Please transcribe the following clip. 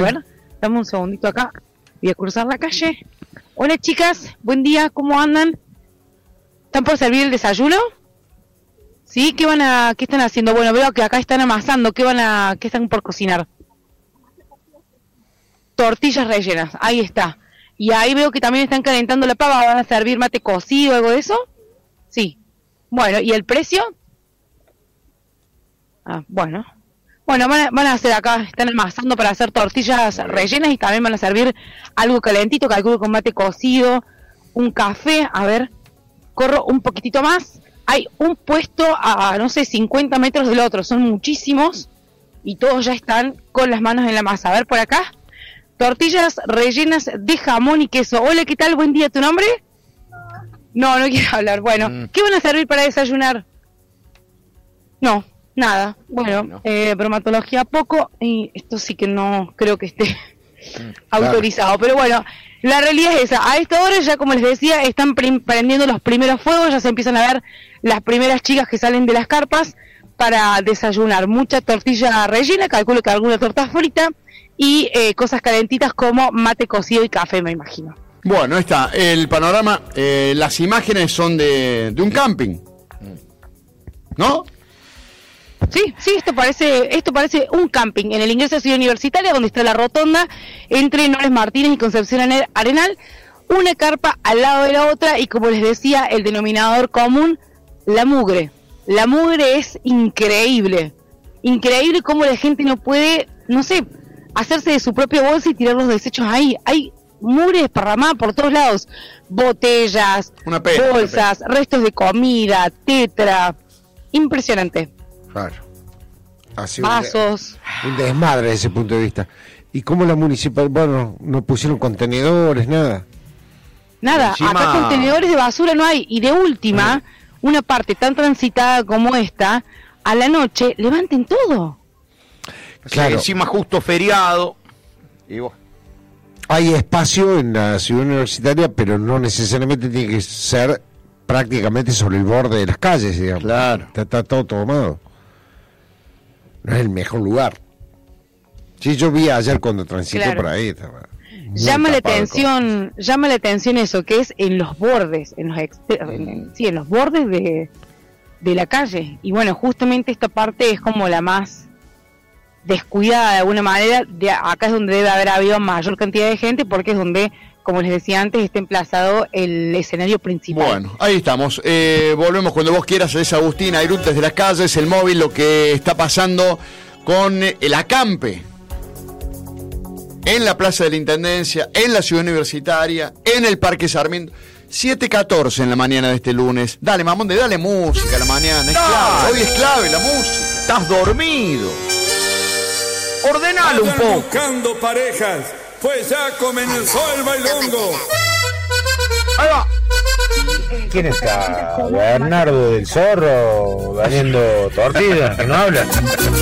ver, dame un segundito acá. Voy a cruzar la calle. Hola chicas, buen día, ¿cómo andan? ¿Están por servir el desayuno? ¿Sí? ¿Qué están haciendo? Bueno, veo que acá están amasando. ¿Qué están por cocinar? Tortillas rellenas, ahí está. Y ahí veo que también están calentando la pava. ¿Van a servir mate cocido o algo de eso? Sí. Bueno, ¿y el precio? Bueno, van a hacer acá, están amasando para hacer tortillas rellenas y también van a servir algo calentito, calculo con mate cocido, un café. A ver, corro un poquitito más. Hay un puesto a, no sé, 50 metros del otro, son muchísimos y todos ya están con las manos en la masa. A ver, por acá, tortillas rellenas de jamón y queso. Hola, ¿qué tal? Buen día, ¿tu nombre? No quiero hablar. Bueno, ¿qué van a servir para desayunar? No, nada. Bueno, bromatología poco, y esto sí que no creo que esté autorizado. Pero bueno, la realidad es esa. A esta hora ya, como les decía, están prendiendo los primeros fuegos, ya se empiezan a ver las primeras chicas que salen de las carpas para desayunar. Mucha tortilla rellena, calculo que alguna torta frita y cosas calentitas como mate cocido y café, me imagino. Bueno, ahí está el panorama. Las imágenes son de un camping, ¿no? Sí, esto parece un camping en el ingreso a Ciudad Universitaria, donde está la rotonda entre Noles Martínez y Concepción Arenal, una carpa al lado de la otra y, como les decía, el denominador común, la mugre. La mugre es increíble cómo la gente no puede, no sé, hacerse de su propia bolsa y tirar los desechos ahí. Hay mugre desparramada por todos lados, botellas, bolsas, restos de comida, tetra, impresionante. Claro. Así vasos. Un desmadre desde ese punto de vista. ¿Y cómo la municipal? Bueno, no pusieron contenedores, nada. Nada, encima... acá contenedores de basura no hay. Y de última, una parte tan transitada como esta, a la noche, levanten todo. Claro. Encima justo feriado. Y vos. Hay espacio en la ciudad universitaria, pero no necesariamente tiene que ser prácticamente sobre el borde de las calles, digamos. Claro. Está todo tomado. No es el mejor lugar. Sí, yo vi ayer cuando transité por ahí. Llama la atención eso, que es en los bordes, en los bordes de la calle. Y bueno, justamente esta parte es como la más descuidada de alguna manera. Acá es donde debe haber habido mayor cantidad de gente, porque es donde, como les decía antes, está emplazado el escenario principal. Bueno, ahí estamos. Volvemos cuando vos quieras. Es Agustín Airut desde las calles, el móvil, lo que está pasando con el acampe en la Plaza de la Intendencia, en la Ciudad Universitaria, en el Parque Sarmiento. 7:14 en la mañana de este lunes. Dale, Mamonde, dale música a la mañana. Es clave. Hoy es clave la música. Estás dormido. Ordenalo un poco. Buscando parejas, pues ya comenzó el bailongo. Ahí va. ¿Quién está? Bernardo del Zorro vendiendo tortillas, que no habla.